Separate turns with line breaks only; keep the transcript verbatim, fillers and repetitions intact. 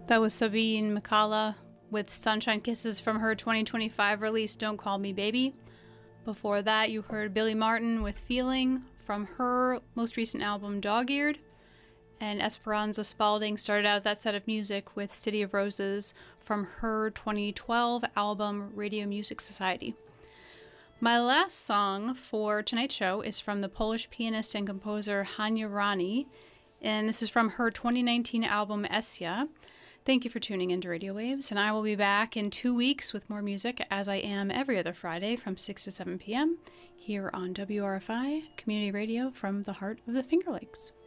That was Sabine Makala with Sunshine Kisses from her twenty twenty-five release, Don't Call Me Baby. Before that, you heard Billy Martin with Feeling from her most recent album, Dog-Eared. And Esperanza Spalding started out that set of music with City of Roses from her twenty twelve album, Radio Music Society. My last song for tonight's show is from the Polish pianist and composer Hania Rani, and this is from her twenty nineteen album, Essia. Thank you for tuning into Radio Waves, and I will be back in two weeks with more music, as I am every other Friday from six to seven p.m. here on W R F I, community radio from the heart of the Finger Lakes.